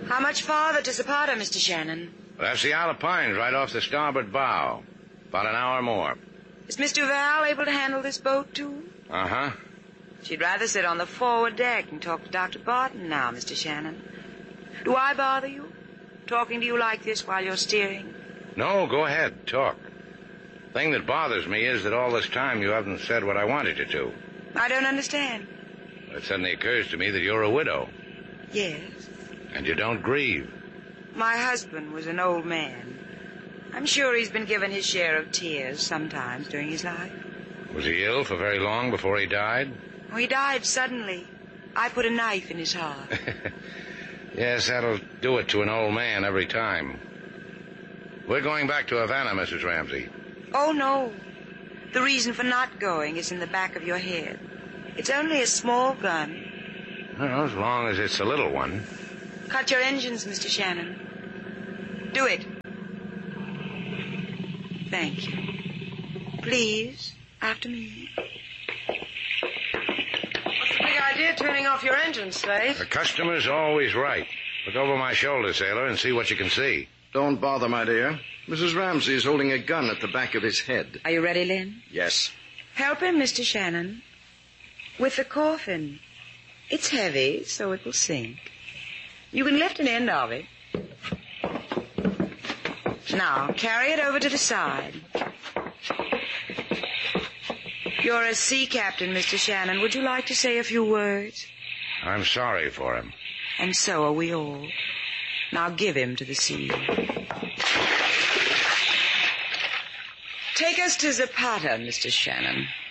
How much farther to Zapata, Mr. Shannon? That's the Isle of Pines right off the starboard bow. About an hour more. Is Miss Duval able to handle this boat, too? Uh-huh. She'd rather sit on the forward deck and talk to Dr. Barton now, Mr. Shannon. Do I bother you? Talking to you like this while you're steering? No, go ahead. Talk. The thing that bothers me is that all this time you haven't said what I wanted you to. I don't understand. It suddenly occurs to me that you're a widow. Yes. And you don't grieve. My husband was an old man. I'm sure he's been given his share of tears sometimes during his life. Was he ill for very long before he died? Oh, he died suddenly. I put a knife in his heart. Yes, that'll do it to an old man every time. We're going back to Havana, Mrs. Ramsey. Oh, no. The reason for not going is in the back of your head. It's only a small gun. Well, as long as it's a little one. Cut your engines, Mr. Shannon. Do it. Thank you. Please, after me. What's the big idea turning off your engines, Slade? The customer's always right. Look over my shoulder, sailor, and see what you can see. Don't bother, my dear. Mrs. Ramsey is holding a gun at the back of his head. Are you ready, Lynn? Yes. Help him, Mr. Shannon. With the coffin. It's heavy, so it will sink. You can lift an end of it. Now, carry it over to the side. You're a sea captain, Mr. Shannon. Would you like to say a few words? I'm sorry for him. And so are we all. Now give him to the sea. Take us to Zapata, Mr. Shannon.